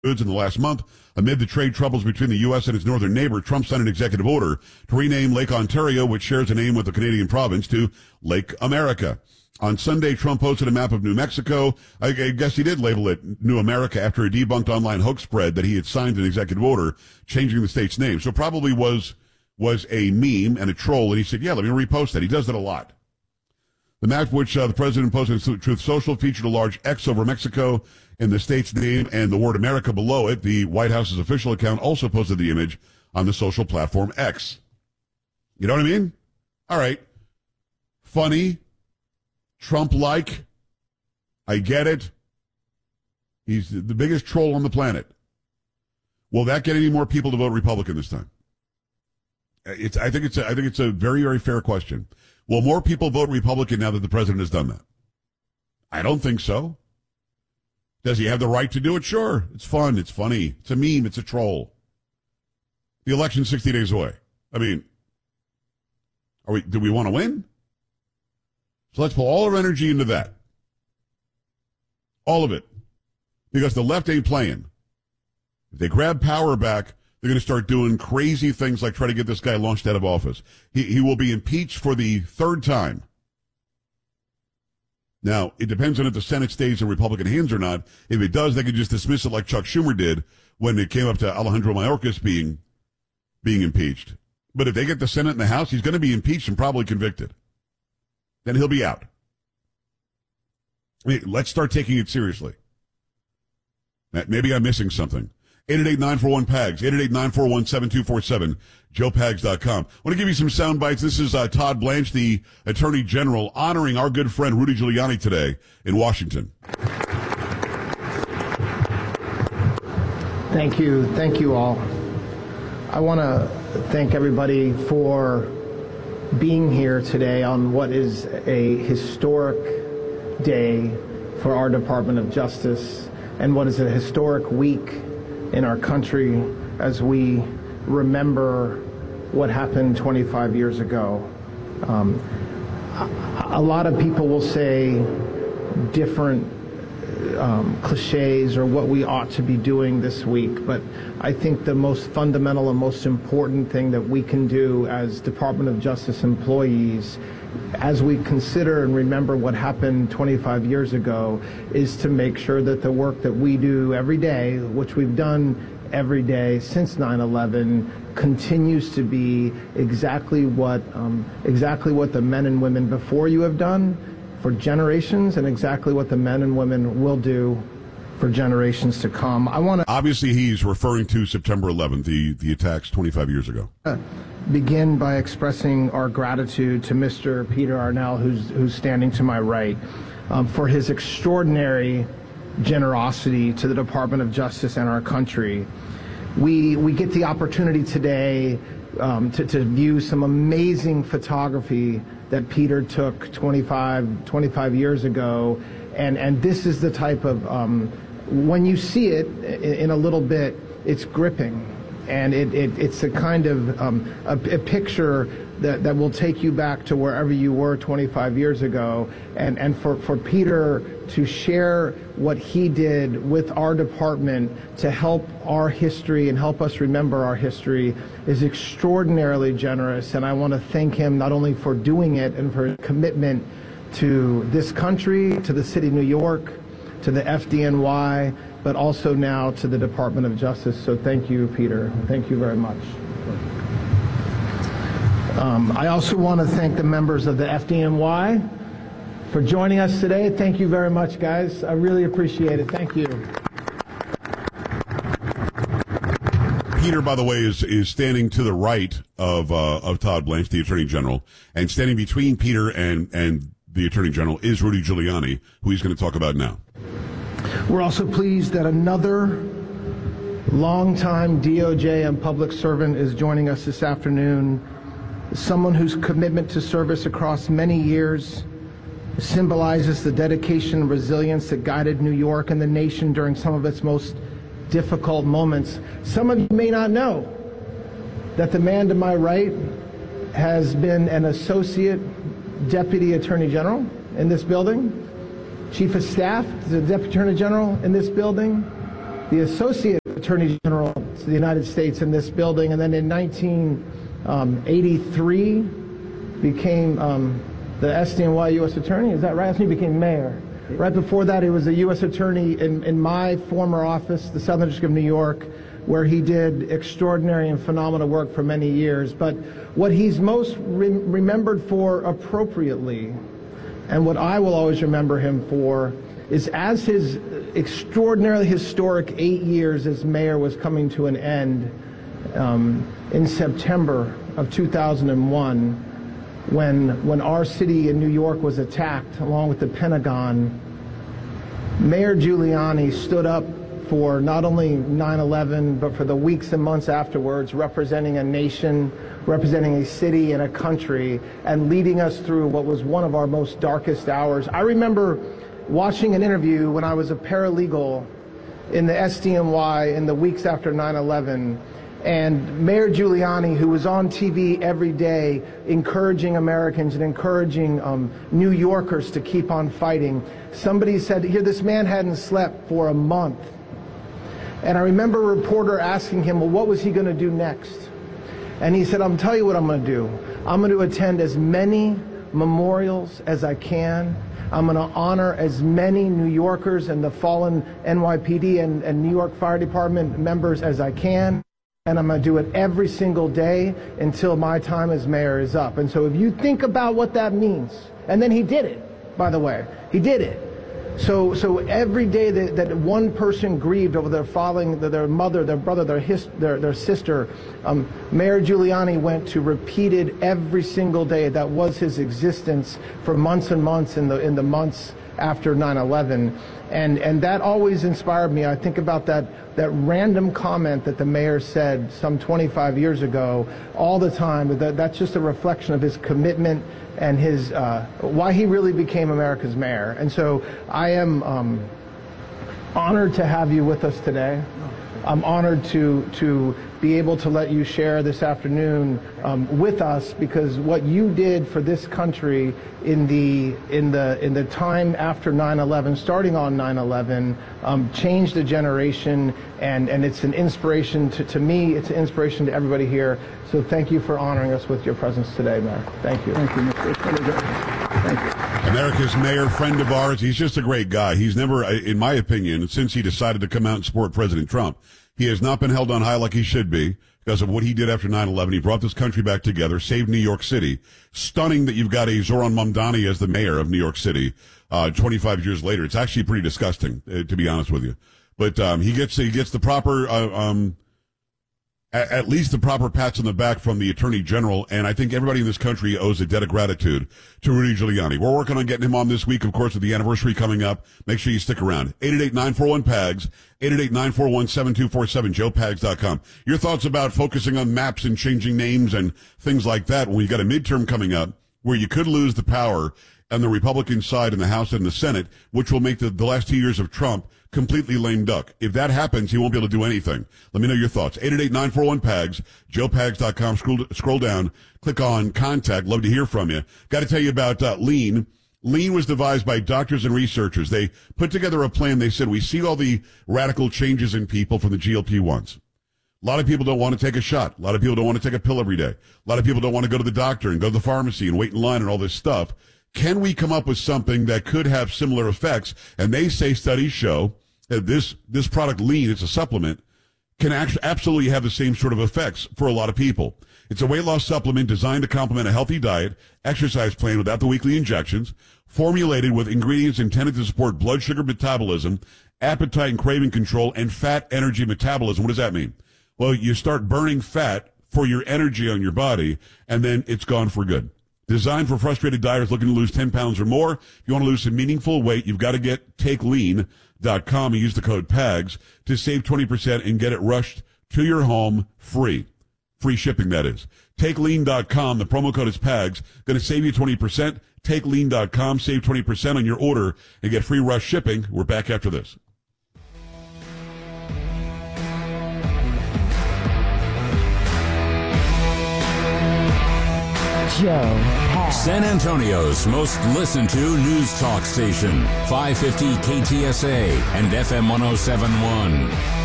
goods in the last month. Amid the trade troubles between the U.S. and its northern neighbor, Trump signed an executive order to rename Lake Ontario, which shares a name with the Canadian province, to Lake America. On Sunday, Trump posted a map of New Mexico. I guess he did label it New America after a debunked online hoax spread that he had signed an executive order changing the state's name. So probably was a meme and a troll, and he said, yeah, let me repost that. He does that a lot. The map which the president posted on Truth Social featured a large X over Mexico in the state's name and the word America below it. The White House's official account also posted the image on the social platform X. You know what I mean? All right. Funny. Trump-like. I get it. He's the biggest troll on the planet. Will that get any more people to vote Republican this time? I think it's a very, very fair question. Will more people vote Republican now that the president has done that? I don't think so. Does he have the right to do it? Sure. It's fun. It's funny. It's a meme. It's a troll. The election's 60 days away. I mean, do we want to win? So let's put all our energy into that. All of it. Because the left ain't playing. If they grab power back, they're going to start doing crazy things like try to get this guy launched out of office. He will be impeached for the third time. Now, it depends on if the Senate stays in Republican hands or not. If it does, they could just dismiss it like Chuck Schumer did when it came up to Alejandro Mayorkas being impeached. But if they get the Senate and the House, he's going to be impeached and probably convicted. Then he'll be out. I mean, let's start taking it seriously. Maybe I'm missing something. 888-941-PAGS, 888-941-7247, joepags.com. I want to give you some sound bites. This is Todd Blanche, the Attorney General, honoring our good friend Rudy Giuliani today in Washington. Thank you. Thank you all. I want to thank everybody for being here today on what is a historic day for our Department of Justice and what is a historic week in our country as we remember what happened 25 years ago. A lot of people will say different cliches or what we ought to be doing this week, but I think the most fundamental and most important thing that we can do as Department of Justice employees as we consider and remember what happened 25 years ago is to make sure that the work that we do every day, which we've done every day since 9/11, continues to be exactly what the men and women before you have done for generations and exactly what the men and women will do for generations to come. Obviously, he's referring to September 11th, the attacks 25 years ago. Begin by expressing our gratitude to Mr. Peter Arnell, who's standing to my right, for his extraordinary generosity to the Department of Justice and our country. We get the opportunity today to view some amazing photography that Peter took 25 years ago, and this is the type of when you see it in a little bit, it's gripping, and it's a kind of a picture that will take you back to wherever you were 25 years ago, and for Peter to share what he did with our department to help our history and help us remember our history is extraordinarily generous, and I want to thank him not only for doing it and for his commitment to this country, to the city of New York, to the FDNY, but also now to the Department of Justice. So thank you, Peter. Thank you very much. I also want to thank the members of the FDNY for joining us today. Thank you very much, guys. I really appreciate it. Thank you. Peter, by the way, is standing to the right of Todd Blanche, the Attorney General, and standing between Peter and the Attorney General is Rudy Giuliani, who he's going to talk about now. We're also pleased that another longtime DOJ and public servant is joining us this afternoon, someone whose commitment to service across many years symbolizes the dedication and resilience that guided New York and the nation during some of its most difficult moments. Some of you may not know that the man to my right has been an associate deputy attorney general in this building, chief of staff to the deputy attorney general in this building, the Associate Attorney General of the United States in this building, and then in 1983 became the SDNY U.S. Attorney. Is that right? He became mayor. Right before that, he was a U.S. Attorney in my former office, the Southern District of New York, where he did extraordinary and phenomenal work for many years. But what he's most remembered for appropriately, and what I will always remember him for, is as his extraordinarily historic 8 years as mayor was coming to an end in September of 2001, when our city in New York was attacked along with the Pentagon. Mayor Giuliani stood up for not only 9/11, but for the weeks and months afterwards, representing a nation, representing a city and a country, and leading us through what was one of our most darkest hours. I remember watching an interview when I was a paralegal in the SDNY in the weeks after 9/11, and Mayor Giuliani, who was on TV every day encouraging Americans and encouraging New Yorkers to keep on fighting. Somebody said, here, this man hadn't slept for a month. And I remember a reporter asking him, well, what was he going to do next? And he said, I'll tell you what I'm going to do. I'm going to attend as many memorials as I can. I'm going to honor as many New Yorkers and the fallen NYPD and New York Fire Department members as I can. And I'm going to do it every single day until my time as mayor is up. And so if you think about what that means, and then he did it, by the way, he did it. So every day that one person grieved over their falling, their mother, their brother, their sister, Mayor Giuliani went to repeated every single day. That was his existence for months and months in the months after 9/11. And that always inspired me. I think about that random comment that the mayor said some 25 years ago all the time. That's just a reflection of his commitment and his why he really became America's mayor. And so I am honored to have you with us today. I'm honored to be able to let you share this afternoon with us, because what you did for this country in the time after 9/11, starting on 9/11, changed a generation, and it's an inspiration to me. It's an inspiration to everybody here. So thank you for honoring us with your presence today, Mayor. Thank you. Thank you, Mr. Thank you. America's mayor, friend of ours. He's just a great guy. He's never, in my opinion, since he decided to come out and support President Trump, he has not been held on high like he should be because of what he did after 9/11. He brought this country back together, saved New York City. Stunning that you've got a Zoran Mamdani as the mayor of New York City 25 years later. It's actually pretty disgusting, to be honest with you. But he gets the proper at least the proper pats on the back from the Attorney General, and I think everybody in this country owes a debt of gratitude to Rudy Giuliani. We're working on getting him on this week, of course, with the anniversary coming up. Make sure you stick around. 888-941-PAGS, 888-941-7247, joepags.com. Your thoughts about focusing on maps and changing names and things like that when you got a midterm coming up where you could lose the power on the Republican side in the House and the Senate, which will make the last 2 years of Trump completely lame duck. If that happens, he won't be able to do anything. Let me know your thoughts. 888-941-PAGS, joepags.com. Scroll down, click on contact. Love to hear from you. Got to tell you about Lean. Lean was devised by doctors and researchers. They put together a plan. They said, we see all the radical changes in people from the GLP-1s. A lot of people don't want to take a shot. A lot of people don't want to take a pill every day. A lot of people don't want to go to the doctor and go to the pharmacy and wait in line and all this stuff. Can we come up with something that could have similar effects? And they say studies show that this product, Lean, it's a supplement, can absolutely have the same sort of effects for a lot of people. It's a weight loss supplement designed to complement a healthy diet, exercise plan without the weekly injections, formulated with ingredients intended to support blood sugar metabolism, appetite and craving control, and fat energy metabolism. What does that mean? Well, you start burning fat for your energy on your body, and then it's gone for good. Designed for frustrated dieters looking to lose 10 pounds or more. If you want to lose some meaningful weight, you've got to get TakeLean.com and use the code PAGS to save 20% and get it rushed to your home free. Free shipping, that is. TakeLean.com. The promo code is PAGS. Going to save you 20%. TakeLean.com. Save 20% on your order and get free rush shipping. We're back after this. Joe Pags. San Antonio's most listened to news talk station, 550 KTSA and FM 107.1.